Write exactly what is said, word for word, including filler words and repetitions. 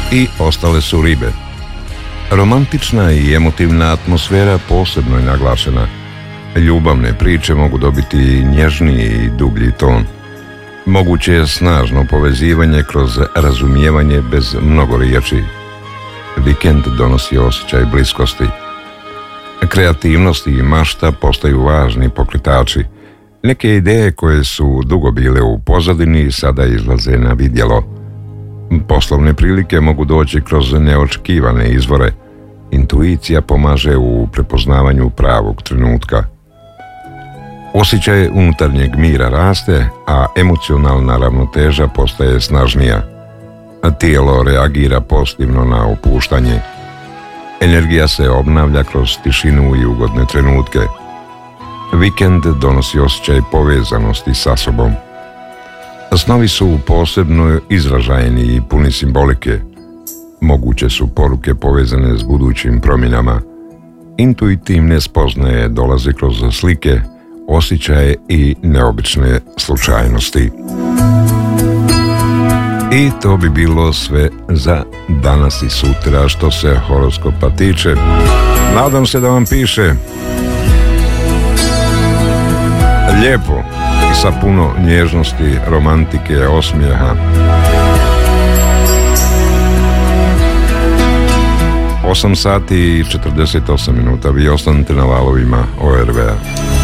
i ostale su ribe. Romantična i emotivna atmosfera posebno je naglašena. Ljubavne priče mogu dobiti nježniji i dublji ton. Moguće je snažno povezivanje kroz razumijevanje bez mnogo riječi. Vikend donosi osjećaj bliskosti. Kreativnost i mašta postaju važni pokretači. Neke ideje koje su dugo bile u pozadini sada izlaze na vidjelo. Poslovne prilike mogu doći kroz neočekivane izvore. Intuicija pomaže u prepoznavanju pravog trenutka. Osjećaj unutarnjeg mira raste, a emocionalna ravnoteža postaje snažnija. Tijelo reagira pozitivno na opuštanje. Energija se obnavlja kroz tišinu i ugodne trenutke. Vikend donosi osjećaj povezanosti sa sobom. Snovi su posebno izražajni i puni simbolike. Moguće su poruke povezane s budućim promjenama. Intuitivne spoznaje dolaze kroz slike, osjećaje i neobične slučajnosti. I to bi bilo sve za danas i sutra što se horoskopa tiče. Nadam se da vam piše lijepo i sa puno nježnosti, romantike, osmijeha. osam sati i četrdeset osam minuta. Vi ostanete na valovima O R V-a.